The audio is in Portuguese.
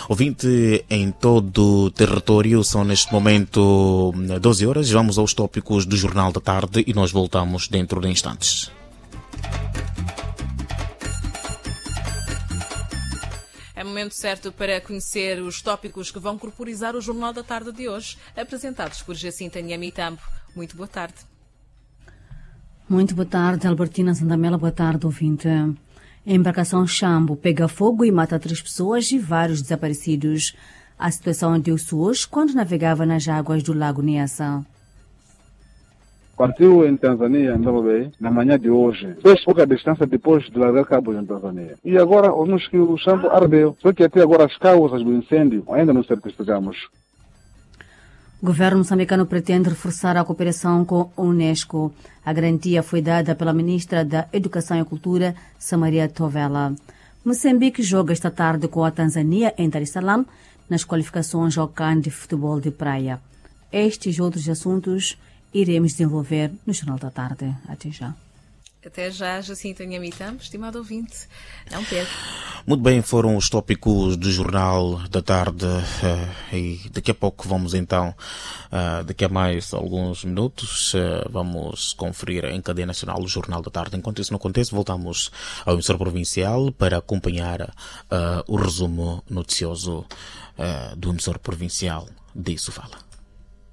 Ouvinte em todo o território, são neste momento 12 horas. Vamos aos tópicos do Jornal da Tarde e nós voltamos dentro de instantes. É momento certo para conhecer os tópicos que vão corporizar o Jornal da Tarde de hoje, apresentados por Jacinta Nhamitambo. Muito boa tarde. Muito boa tarde, Albertina Sandamela. Boa tarde, ouvinte. A embarcação Chambo pega fogo e mata 3 pessoas e vários desaparecidos. A situação deu-se hoje quando navegava nas águas do Lago Niassa. Partiu em Tanzânia, na manhã de hoje. Fez pouca distância depois de largar cabos em Tanzânia. E agora ouvimos que o Chambo ardeu. Só que até agora as causas do incêndio ainda não certificamos. O governo moçambicano pretende reforçar a cooperação com a Unesco. A garantia foi dada pela ministra da Educação e Cultura, Samaria Tovela. Moçambique joga esta tarde com a Tanzânia em Dar es Salaam nas qualificações ao CAN de futebol de praia. Estes e outros assuntos iremos desenvolver no Jornal da Tarde. Até já. Até já, Jacinta Nhamitambo, estimado ouvinte. Não perca. Muito bem, foram os tópicos do Jornal da Tarde e daqui a pouco vamos então, daqui a mais alguns minutos, vamos conferir em cadeia nacional o Jornal da Tarde. Enquanto isso não acontece, voltamos ao emissor provincial para acompanhar o resumo noticioso do emissor provincial. Disso fala.